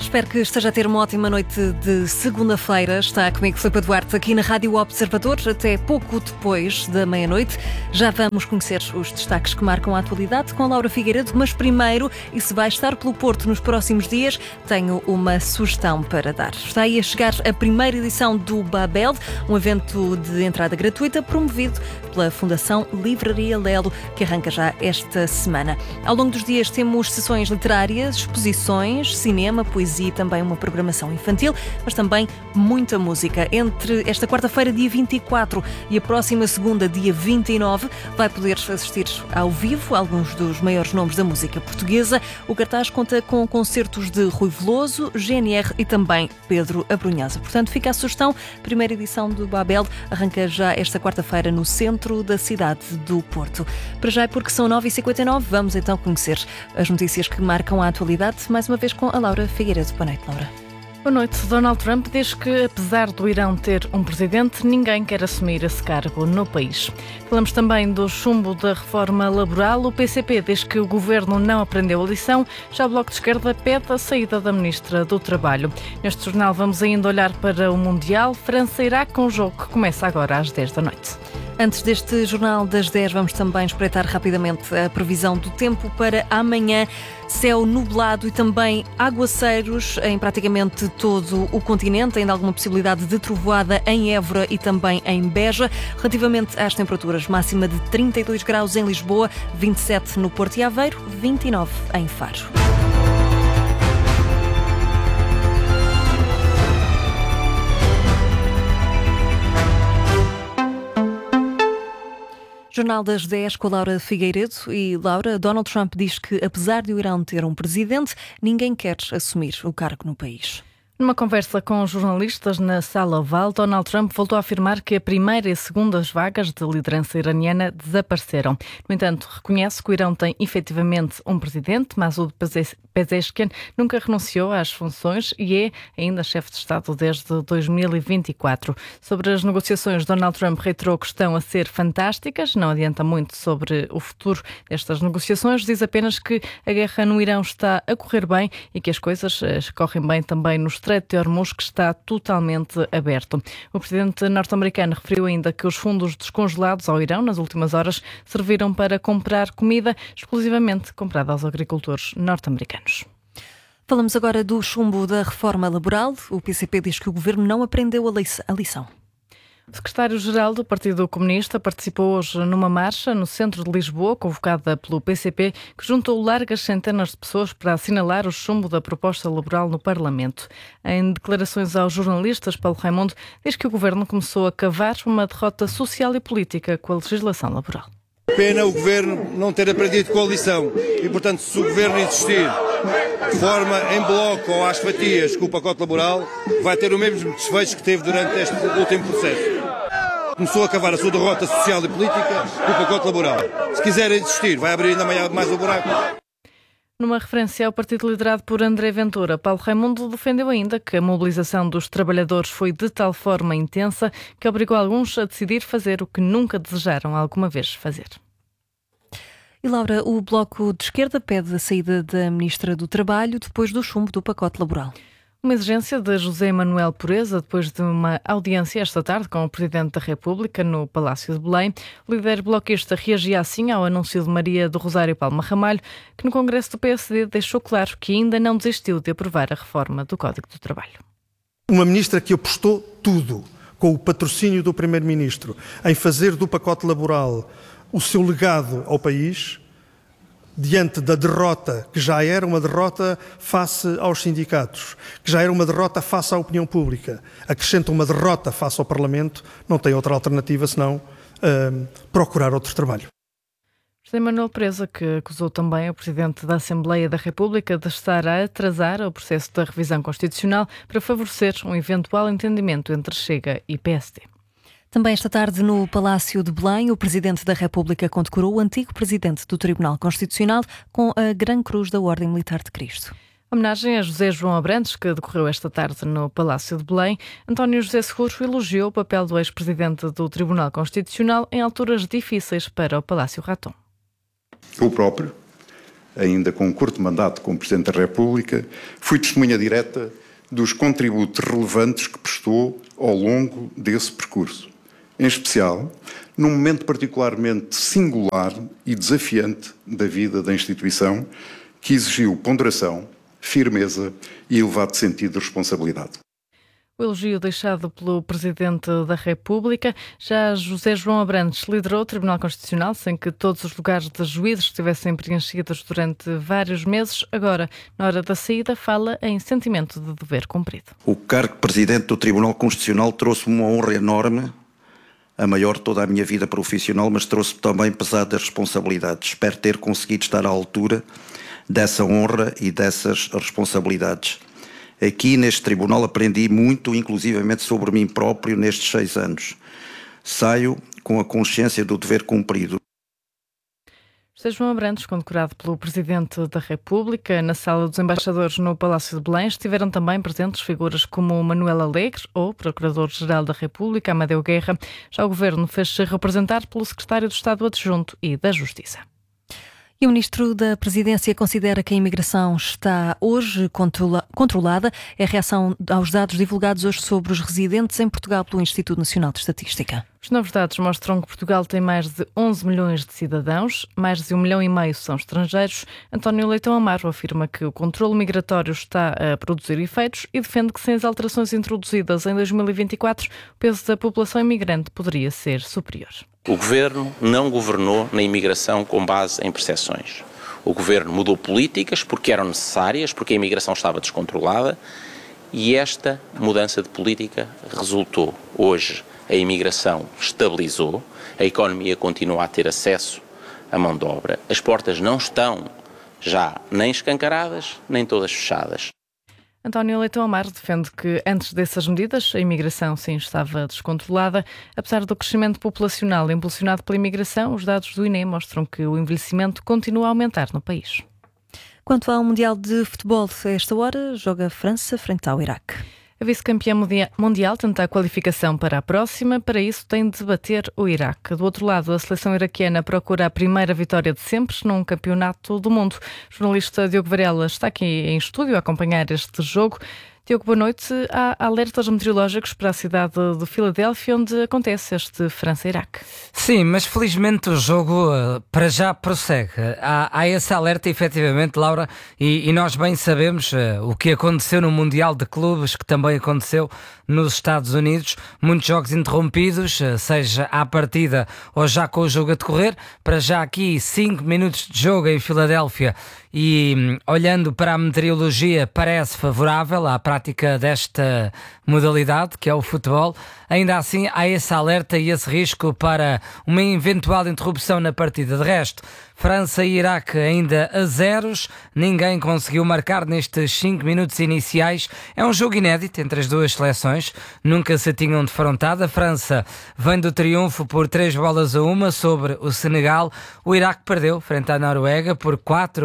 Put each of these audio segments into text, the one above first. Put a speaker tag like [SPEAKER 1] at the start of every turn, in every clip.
[SPEAKER 1] Espero que esteja a ter uma ótima noite de segunda-feira. Está comigo Filipe Duarte aqui na Rádio Observador até pouco depois da meia-noite. Já vamos conhecer os destaques que marcam a atualidade com a Laura Figueiredo, mas primeiro, e se vai estar pelo Porto nos próximos dias, tenho uma sugestão para dar. Está aí a chegar a primeira edição do Babel, um evento de entrada gratuita promovido pela Fundação Livraria Lelo, que arranca já esta semana. Ao longo dos dias temos sessões literárias, exposições, cinema, poesia e também uma programação infantil, mas também muita música. Entre esta quarta-feira, dia 24, e a próxima segunda, dia 29, vai poder assistir ao vivo a alguns dos maiores nomes da música portuguesa. O cartaz conta com concertos de Rui Veloso, GNR e também Pedro Abrunhosa. Portanto, fica a sugestão. Primeira edição do Babel arranca já esta quarta-feira no centro da cidade do Porto. Para já, porque são 9h59, vamos então conhecer as notícias que marcam a atualidade, mais uma vez com a Laura Figueiredo. Boa noite, Laura.
[SPEAKER 2] Boa noite. Donald Trump diz que, apesar do Irão ter um presidente, ninguém quer assumir esse cargo no país. Falamos também do chumbo da reforma laboral. O PCP diz que o governo não aprendeu a lição. Já o Bloco de Esquerda pede a saída da Ministra do Trabalho. Neste jornal vamos ainda olhar para o Mundial. França-Iraque, com o jogo que começa agora às 10 da noite.
[SPEAKER 1] Antes deste Jornal das 10, vamos também espreitar rapidamente a previsão do tempo para amanhã. Céu nublado e também aguaceiros em praticamente todo o continente. Ainda alguma possibilidade de trovoada em Évora e também em Beja. Relativamente às temperaturas, máxima de 32 graus em Lisboa, 27 no Porto e Aveiro, 29 em Faro. Jornal das 10 com a Laura Figueiredo. E, Laura, Donald Trump diz que, apesar de o Irão ter um presidente, ninguém quer assumir o cargo no país.
[SPEAKER 2] Numa conversa com jornalistas na Sala Oval, Donald Trump voltou a afirmar que a primeira e a segunda vagas de liderança iraniana desapareceram. No entanto, reconhece que o Irão tem efetivamente um presidente, Masoud Pezeshkian, nunca renunciou às funções e é ainda chefe de Estado desde 2024. Sobre as negociações, Donald Trump reiterou que estão a ser fantásticas, não adianta muito sobre o futuro destas negociações, diz apenas que a guerra no Irão está a correr bem e que as coisas correm bem também no Estreito de Hormuz, que está totalmente aberto. O presidente norte-americano referiu ainda que os fundos descongelados ao Irão nas últimas horas serviram para comprar comida exclusivamente comprada aos agricultores norte-americanos.
[SPEAKER 1] Falamos agora do chumbo da reforma laboral. O PCP diz que o governo não aprendeu a lição.
[SPEAKER 2] O secretário-geral do Partido Comunista participou hoje numa marcha no centro de Lisboa, convocada pelo PCP, que juntou largas centenas de pessoas para assinalar o chumbo da proposta laboral no Parlamento. Em declarações aos jornalistas, Paulo Raimundo diz que o governo começou a cavar uma derrota social e política com a legislação laboral.
[SPEAKER 3] Pena o governo não ter aprendido com a lição e, portanto, se o governo insistir de forma em bloco ou às fatias com o pacote laboral, vai ter o mesmo desfecho que teve durante este último processo. Começou a cavar a sua derrota social e política com o pacote laboral. Se quiser insistir, vai abrir ainda mais o buraco.
[SPEAKER 2] Numa referência ao partido liderado por André Ventura, Paulo Raimundo defendeu ainda que a mobilização dos trabalhadores foi de tal forma intensa que obrigou alguns a decidir fazer o que nunca desejaram alguma vez fazer.
[SPEAKER 1] E, Laura, o Bloco de Esquerda pede a saída da Ministra do Trabalho depois do chumbo do pacote laboral.
[SPEAKER 2] Uma exigência de José Manuel Pureza, depois de uma audiência esta tarde com o Presidente da República no Palácio de Belém. O líder bloquista reagia assim ao anúncio de Maria do Rosário Palma Ramalho, que no Congresso do PSD deixou claro que ainda não desistiu de aprovar a reforma do Código do Trabalho.
[SPEAKER 4] Uma ministra que apostou tudo, com o patrocínio do Primeiro-Ministro, em fazer do pacote laboral o seu legado ao país, diante da derrota, que já era uma derrota face aos sindicatos, que já era uma derrota face à opinião pública, acrescenta uma derrota face ao Parlamento, não tem outra alternativa senão procurar outro trabalho.
[SPEAKER 2] José Manuel Pureza, que acusou também o Presidente da Assembleia da República de estar a atrasar o processo da revisão constitucional para favorecer um eventual entendimento entre Chega e PSD.
[SPEAKER 1] Também esta tarde, no Palácio de Belém, o Presidente da República condecorou o antigo Presidente do Tribunal Constitucional com a Gran Cruz da Ordem Militar de Cristo.
[SPEAKER 2] Homenagem a José João Abrantes, que decorreu esta tarde no Palácio de Belém. António José Seguro elogiou o papel do ex-presidente do Tribunal Constitucional em alturas difíceis para o Palácio Raton.
[SPEAKER 5] Eu próprio ainda com um curto mandato como Presidente da República, fui testemunha direta dos contributos relevantes que prestou ao longo desse percurso. Em especial, num momento particularmente singular e desafiante da vida da instituição, que exigiu ponderação, firmeza e elevado sentido de responsabilidade.
[SPEAKER 2] O elogio deixado pelo Presidente da República. Já José João Abrantes liderou o Tribunal Constitucional sem que todos os lugares de juízes estivessem preenchidos durante vários meses. Agora, na hora da saída, fala em sentimento de dever cumprido.
[SPEAKER 6] O cargo de Presidente do Tribunal Constitucional trouxe-me uma honra enorme, a maior de toda a minha vida profissional, mas trouxe-me também pesadas responsabilidades. Espero ter conseguido estar à altura dessa honra e dessas responsabilidades. Aqui neste tribunal aprendi muito, inclusivamente sobre mim próprio, nestes 6 anos. Saio com a consciência do dever cumprido.
[SPEAKER 2] José João Abrantes, condecorado pelo Presidente da República, na Sala dos Embaixadores no Palácio de Belém, estiveram também presentes figuras como Manuel Alegre, ou Procurador-Geral da República, Amadeu Guerra. Já o Governo fez-se representar pelo Secretário de Estado Adjunto e da Justiça.
[SPEAKER 1] E o Ministro da Presidência considera que a imigração está hoje controlada. É a reação aos dados divulgados hoje sobre os residentes em Portugal pelo Instituto Nacional de Estatística.
[SPEAKER 2] Os novos dados mostram que Portugal tem mais de 11 milhões de cidadãos, mais de 1,5 milhão são estrangeiros. António Leitão Amaro afirma que o controle migratório está a produzir efeitos e defende que sem as alterações introduzidas em 2024, o peso da população imigrante poderia ser superior.
[SPEAKER 7] O Governo não governou na imigração com base em percepções. O Governo mudou políticas porque eram necessárias, porque a imigração estava descontrolada e esta mudança de política resultou. Hoje a imigração estabilizou, a economia continua a ter acesso à mão de obra, as portas não estão já nem escancaradas nem todas fechadas.
[SPEAKER 2] António Leitão Amaro defende que, antes dessas medidas, a imigração sim estava descontrolada. Apesar do crescimento populacional impulsionado pela imigração, os dados do INE mostram que o envelhecimento continua a aumentar no país.
[SPEAKER 1] Quanto ao Mundial de Futebol, a esta hora joga a França frente ao Iraque.
[SPEAKER 2] A vice-campeã mundial tenta a qualificação para a próxima. Para isso, tem de bater o Iraque. Do outro lado, a seleção iraquiana procura a primeira vitória de sempre num campeonato do mundo. O jornalista Diogo Varela está aqui em estúdio a acompanhar este jogo. Diogo, boa noite. Há alertas meteorológicos para a cidade de Filadélfia, onde acontece este França-Iraque.
[SPEAKER 8] Sim, mas felizmente o jogo para já prossegue. Há esse alerta, efetivamente, Laura, e nós bem sabemos o que aconteceu no Mundial de Clubes, que também aconteceu nos Estados Unidos. Muitos jogos interrompidos, seja à partida ou já com o jogo a decorrer. Para já aqui 5 minutos de jogo em Filadélfia e olhando para a meteorologia parece favorável à prática desta modalidade, que é o futebol. Ainda assim, há esse alerta e esse risco para uma eventual interrupção na partida. De resto, França e Iraque ainda a zeros. Ninguém conseguiu marcar nestes 5 minutos iniciais. É um jogo inédito entre as duas seleções. Nunca se tinham defrontado. A França vem do triunfo por 3-1 sobre o Senegal. O Iraque perdeu frente à Noruega por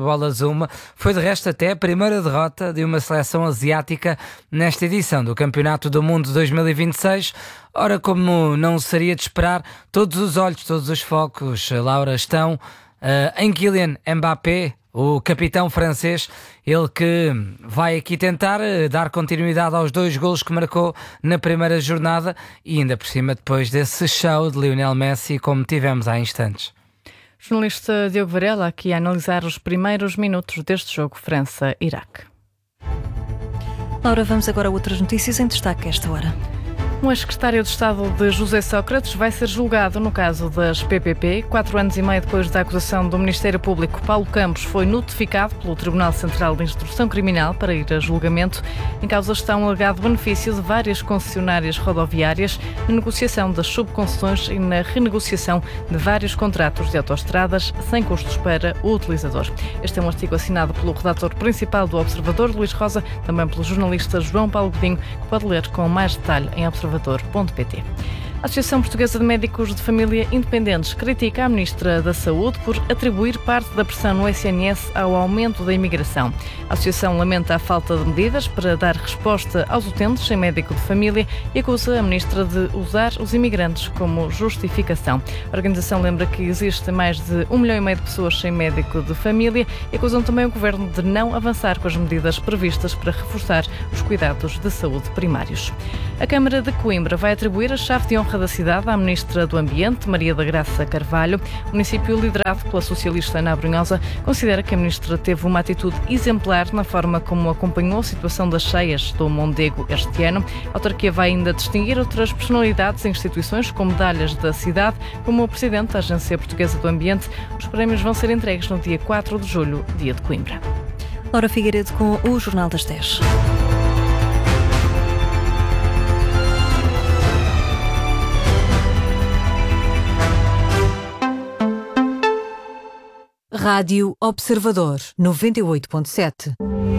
[SPEAKER 8] 4-1. Foi de resto até a primeira derrota de uma seleção asiática nesta edição do Campeonato do Mundo 2026. Ora, como não seria de esperar, todos os olhos, todos os focos, Laura, estão em Kylian Mbappé, o capitão francês, ele que vai aqui tentar dar continuidade aos 2 golos que marcou na primeira jornada e ainda por cima depois desse show de Lionel Messi, como tivemos há instantes.
[SPEAKER 2] Jornalista Diogo Varela aqui a analisar os primeiros minutos deste jogo França-Iraque.
[SPEAKER 1] Laura, vamos agora a outras notícias em destaque a esta hora.
[SPEAKER 2] Um ex-secretário de Estado de José Sócrates vai ser julgado no caso das PPP. 4 anos e meio depois da acusação do Ministério Público, Paulo Campos foi notificado pelo Tribunal Central de Instrução Criminal para ir a julgamento. Em causa está um alegado benefício de várias concessionárias rodoviárias na negociação das subconcessões e na renegociação de vários contratos de autoestradas sem custos para o utilizador. Este é um artigo assinado pelo redator principal do Observador, Luís Rosa, também pelo jornalista João Paulo Godinho, que pode ler com mais detalhe em observador.pt. A Associação Portuguesa de Médicos de Família Independentes critica a Ministra da Saúde por atribuir parte da pressão no SNS ao aumento da imigração. A Associação lamenta a falta de medidas para dar resposta aos utentes sem médico de família e acusa a Ministra de usar os imigrantes como justificação. A organização lembra que existem mais de 1,5 milhão de pessoas sem médico de família e acusam também o Governo de não avançar com as medidas previstas para reforçar os cuidados de saúde primários. A Câmara de Coimbra vai atribuir a chave de honra da cidade à Ministra do Ambiente, Maria da Graça Carvalho. O município, liderado pela socialista Ana Abrunhosa, considera que a Ministra teve uma atitude exemplar na forma como acompanhou a situação das cheias do Mondego este ano. A autarquia vai ainda distinguir outras personalidades e instituições com medalhas da cidade, como o Presidente da Agência Portuguesa do Ambiente. Os prémios vão ser entregues no dia 4 de julho, dia de Coimbra.
[SPEAKER 1] Laura Figueiredo com o Jornal das 10.
[SPEAKER 9] Rádio Observador 98.7.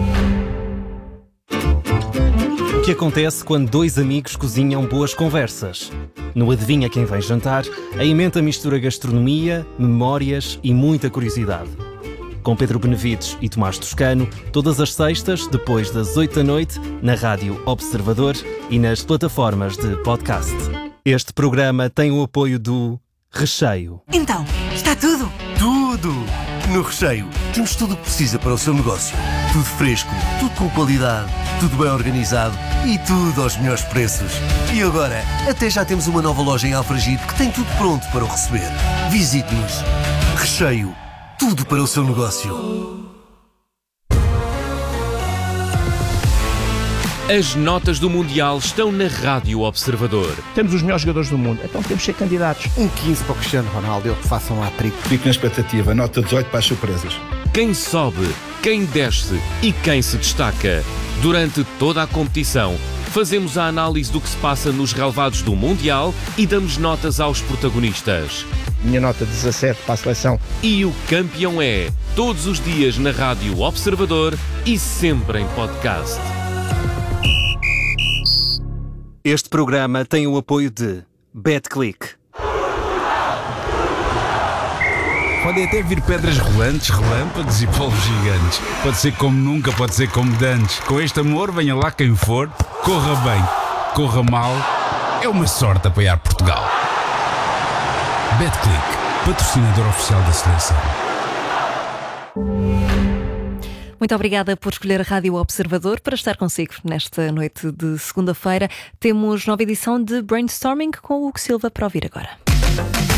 [SPEAKER 10] O que acontece quando dois amigos cozinham boas conversas? No Adivinha Quem Vem Jantar, a emenda mistura gastronomia, memórias e muita curiosidade. Com Pedro Benevides e Tomás Toscano, todas as sextas, depois das 8 da noite, na Rádio Observador e nas plataformas de podcast. Este programa tem o apoio do Recheio.
[SPEAKER 11] Então, está tudo?
[SPEAKER 12] Tudo! No Recheio, temos tudo o que precisa para o seu negócio. Tudo fresco, tudo com qualidade, tudo bem organizado e tudo aos melhores preços. E agora, até já temos uma nova loja em Alfragide que tem tudo pronto para o receber. Visite-nos. Recheio, tudo para o seu negócio.
[SPEAKER 13] As notas do Mundial estão na Rádio Observador.
[SPEAKER 14] Temos os melhores jogadores do mundo, então temos que ser candidatos.
[SPEAKER 15] 15 para o Cristiano Ronaldo, façam um hat-trick.
[SPEAKER 16] Fico na expectativa, nota 18 para as surpresas.
[SPEAKER 13] Quem sobe, quem desce e quem se destaca. Durante toda a competição, fazemos a análise do que se passa nos relevados do Mundial e damos notas aos protagonistas.
[SPEAKER 14] Minha nota 17 para a seleção.
[SPEAKER 13] E o campeão é, todos os dias na Rádio Observador e sempre em podcast.
[SPEAKER 10] Este programa tem o apoio de BetClick.
[SPEAKER 17] Podem até vir pedras rolantes, relâmpagos e polvos gigantes. Pode ser como nunca, pode ser como dantes. Com este amor, venha lá quem for. Corra bem, corra mal. É uma sorte apoiar Portugal. BetClick, patrocinador oficial da seleção.
[SPEAKER 1] Muito obrigada por escolher a Rádio Observador para estar consigo nesta noite de segunda-feira. Temos nova edição de Brainstorming com o Hugo Silva para ouvir agora.